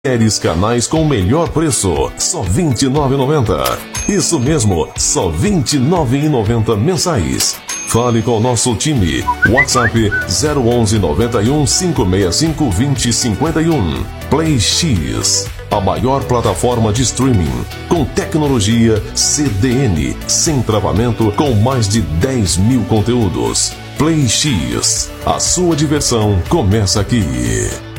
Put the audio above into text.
séries canais com o melhor preço, só R$ 29,90. Isso mesmo, só R$ 29,90 mensais. Fale com o nosso time. WhatsApp 011 91 565 2051. Play X, a maior plataforma de streaming com tecnologia CDN, sem travamento, com mais de 10 mil conteúdos. Play X, a sua diversão começa aqui.